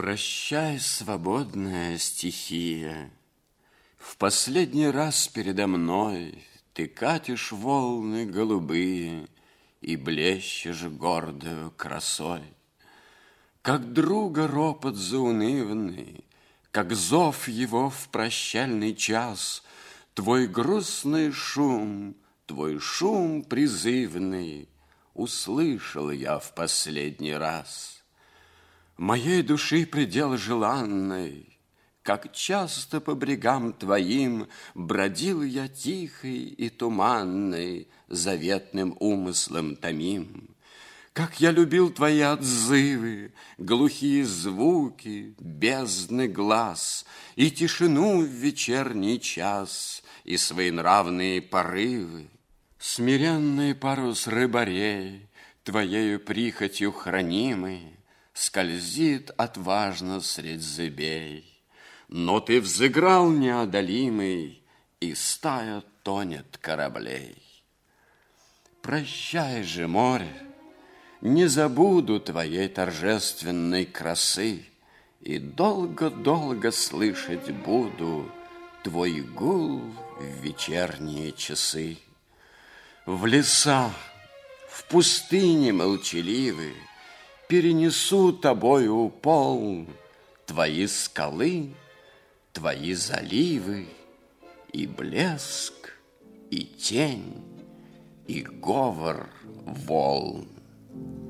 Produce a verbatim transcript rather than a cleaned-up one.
Прощай, свободная стихия, в последний раз передо мной ты катишь волны голубые и блещешь гордою красой. Как друга ропот заунывный, как зов его в прощальный час, твой грустный шум, твой шум призывный услышал я в последний раз. Моей души предел желанной, как часто по брегам твоим бродил я тихий и туманный, заветным умыслом томим. Как я любил твои отзывы, глухие звуки, бездны глаз, и тишину в вечерний час, и своенравные порывы. Смиренный парус рыбарей, твоею прихотью хранимый, скользит отважно средь зыбей. Но ты взыграл неодолимый, и стая тонет кораблей. Прощай же, море, не забуду твоей торжественной красы, и долго-долго слышать буду твой гул в вечерние часы. В леса, в пустыне молчаливы перенесу тобою пол твои скалы, твои заливы, и блеск, и тень, и говор волн.